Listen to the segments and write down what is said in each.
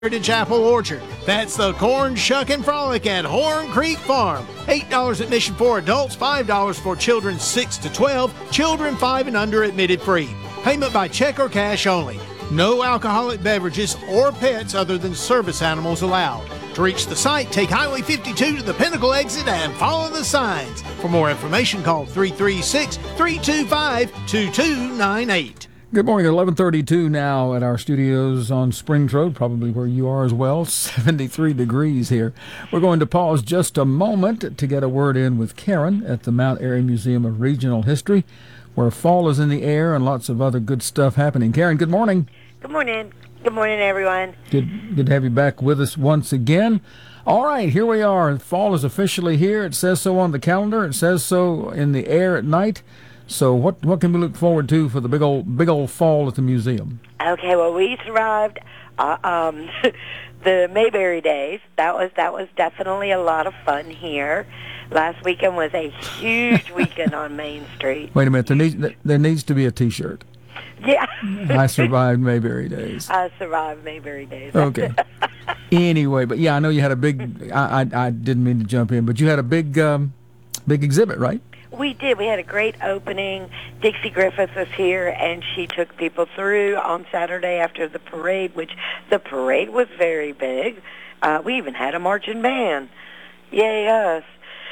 Heritage Apple Orchard. That's the Corn Shuck and Frolic at Horn Creek Farm. $8 admission for adults, $5 for children 6 to 12, children 5 and under admitted free. Payment by check or cash only. No alcoholic beverages or pets other than service animals allowed. To reach the site, take Highway 52 to the Pinnacle exit and follow the signs. For more information, call 336-325-2298. Good morning, 11:32 now at our studios on Springs Road, probably where you are as well, 73 degrees here. We're going to pause just a moment to get a word in with Karen at the Mount Airy Museum of Regional History, where fall is in the air and lots of other good stuff happening. Karen, good morning. Good morning. Good morning, everyone. Good to have you back with us once again. All right, here we are. Fall is officially here. It says so on the calendar. It says so in the air at night. So what can we look forward to for the big old fall at the museum? Okay, well, we survived the Mayberry days. That was definitely a lot of fun here. Last weekend was a huge weekend on Main Street. Wait a minute, there needs to be a T-shirt. Yeah. I survived Mayberry days. I survived Mayberry days. Okay. Anyway, but yeah, I know you had a big. I didn't mean to jump in, but you had a big exhibit, right? We did. We had a great opening. Dixie Griffith was here, and she took people through on Saturday after the parade, which the parade was very big. We even had a marching band. Yay, us.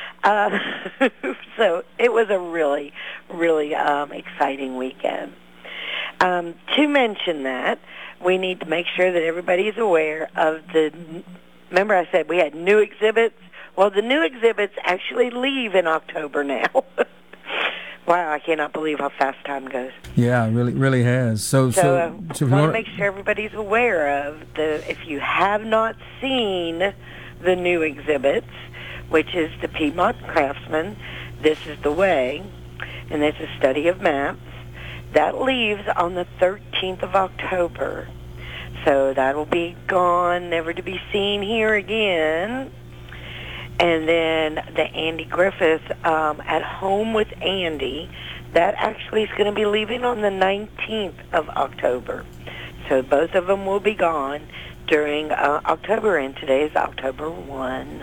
So it was a really, really exciting weekend. To mention that, we need to make sure that everybody's aware of remember I said we had new exhibits? Well, the new exhibits actually leave in October now. Wow, I cannot believe how fast time goes. Yeah, it really has. So I want to make sure everybody's aware of if you have not seen the new exhibits, which is the Piedmont Craftsman, This is the Way, and it's a study of maps. That leaves on the 13th of October. So that'll be gone, never to be seen here again. And then the Andy Griffith, At Home with Andy, that actually is going to be leaving on the 19th of October. So both of them will be gone during October, and today is October 1.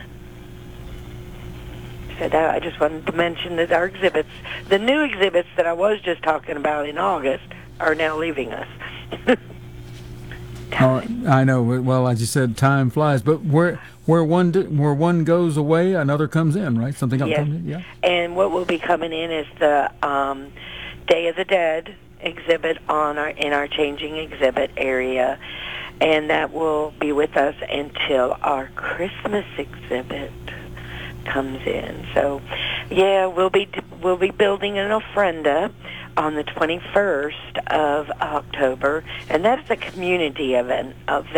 So that, I just wanted to mention that our exhibits, the new exhibits that I was just talking about in August, are now leaving us. I know. Well, as you said, time flies. But where one goes away, another comes in, right? Something else comes in. Yeah. And what will be coming in is the Day of the Dead exhibit in our changing exhibit area, and that will be with us until our Christmas exhibit comes in. So, yeah, we'll be building an ofrenda on the 21st of October, and that's a community event.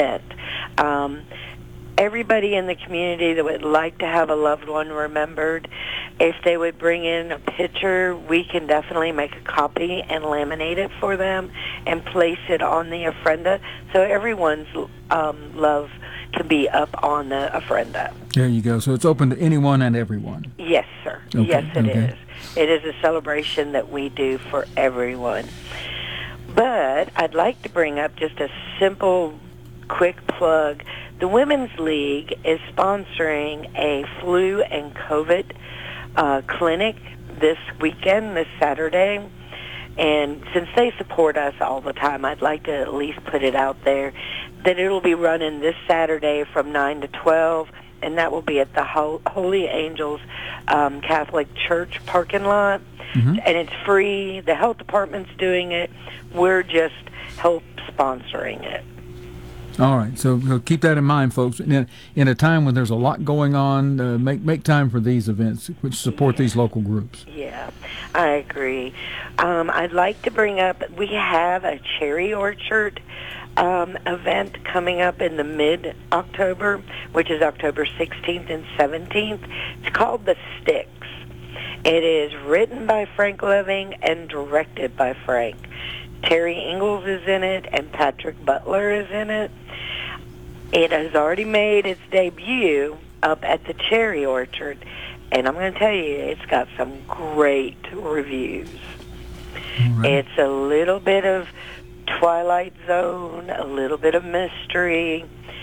Everybody in the community that would like to have a loved one remembered, if they would bring in a picture, we can definitely make a copy and laminate it for them and place it on the ofrenda, so everyone's love can be up on the ofrenda. There you go. So it's open to anyone and everyone. Yes, sir. Okay. Yes, it is. It is a celebration that we do for everyone. But I'd like to bring up just a simple, quick plug. The Women's League is sponsoring a flu and COVID clinic this weekend, this Saturday. And since they support us all the time, I'd like to at least put it out there that it'll be running this Saturday from 9 to 12, and that will be at the Holy Angels Catholic Church parking lot. Mm-hmm. And it's free. The health department's doing it. We're just help sponsoring it. All right, so keep that in mind, folks. In a time when there's a lot going on, make time for these events, which support these local groups. Yeah, I agree. I'd like to bring up, we have a cherry orchard event coming up in the mid-October, which is October 16th and 17th. It's called The Sticks. It is written by Frank Loving and directed by Frank. Terry Ingalls is in it, and Patrick Butler is in it. It has already made its debut up at the Cherry Orchard, and I'm going to tell you, it's got some great reviews. Right. It's a little bit of Twilight Zone, a little bit of mystery,